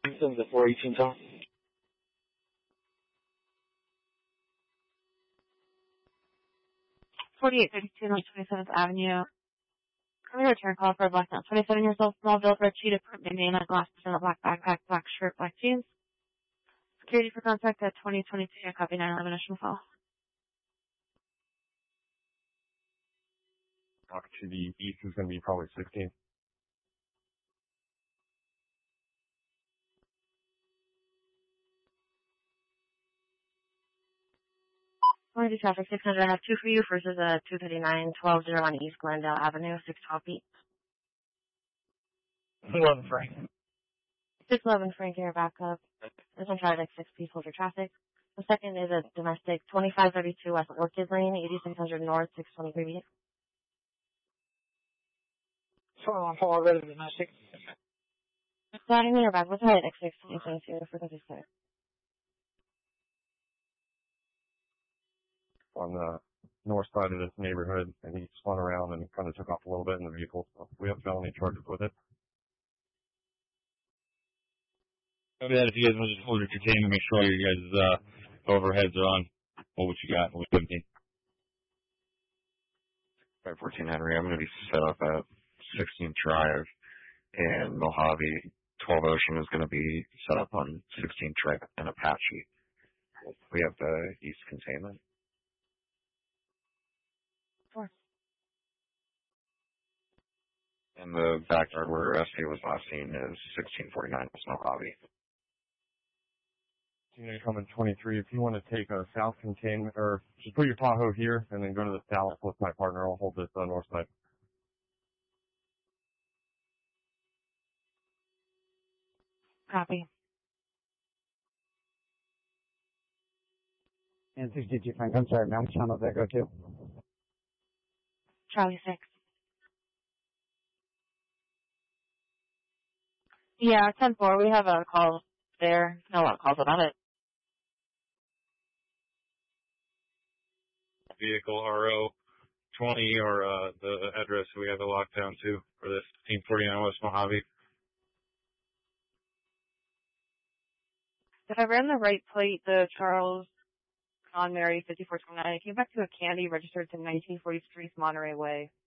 Send the 418 Tom. 4852 North 27th Avenue. Can we return call for a black male, 27 years old, small build, red cheetah print bandana, glasses, and a black backpack, black shirt, black jeans. Security for contact at 2022, copy 911 issue file. Talk to the east is going to be probably 16. 22 traffic 600, I have two for you. First is a 259-1201 East Glendale Avenue, 612 feet. 11 Frank. 611 Frank Air backup. This one tried like 6 people for traffic. The second is a domestic 2532 West Orchid Lane, 8600 North, 623 feet. Sorry, I'm Paul, ready domestic. Sliding in your back, what's the height X6 2022 for 56? On the north side of this neighborhood, and he spun around and kind of took off a little bit in the vehicle. So we have felony charges with it. Copy that. If you guys want to just hold your containment, make sure all your guys' overheads are on. What you got? What 15? 514 Henry. I'm going to be set up at 16th Drive, and Mojave 12 Ocean is going to be set up on 16th Drive and Apache. We have the east containment. Sure. And the backyard where SK was last seen is 1649 West Mojave. Coming 23. If you want to take a south containment, or just put your Tahoe here and then go to the south with my partner. I'll hold this north side. Copy. And 62 Frank, I'm sorry, ma'am, which channel does that go to? Charlie 6. Yeah, 10-4, we have a call there. No one calls about it. Vehicle RO 20 or the address we have a lockdown to for this 1549 West Mojave. If I ran the right plate, the Charles Con Mary 5429, I came back to a candy registered to 1943 Monterey Way.